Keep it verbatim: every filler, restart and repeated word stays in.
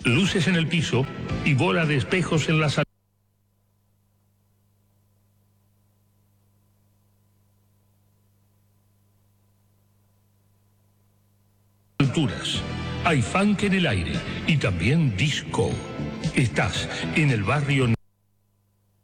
luces en el piso y bola de espejos en las alturas. Hay funk en el aire y también disco. Estás en el barrio